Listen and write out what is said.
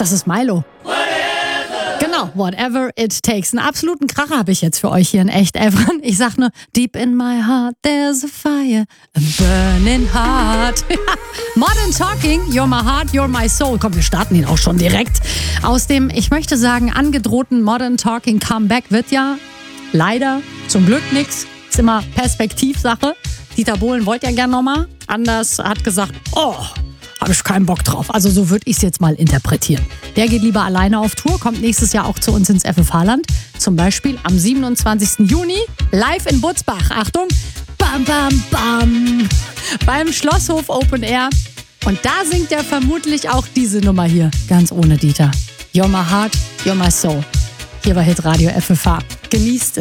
Das ist Milo. Genau, whatever it takes. Einen absoluten Kracher habe ich jetzt für euch hier in echt, Evren. Ich sag nur, deep in my heart there's a fire, a burning heart. Modern Talking, you're my heart, you're my soul. Komm, wir starten ihn auch schon direkt. Aus dem, ich möchte sagen, angedrohten Modern Talking Comeback wird ja leider zum Glück nichts. Ist immer Perspektivsache. Dieter Bohlen wollte ja gern nochmal. Anders hat gesagt, habe ich keinen Bock drauf. Also so würde ich es jetzt mal interpretieren. Der geht lieber alleine auf Tour, kommt nächstes Jahr auch zu uns ins FFH-Land. Zum Beispiel am 27. Juni live in Butzbach. Achtung, bam, bam, bam. Beim Schlosshof Open Air. Und da singt er vermutlich auch diese Nummer hier. Ganz ohne Dieter. You're my heart, you're my soul. Hier bei Hitradio FFH. Genießt es.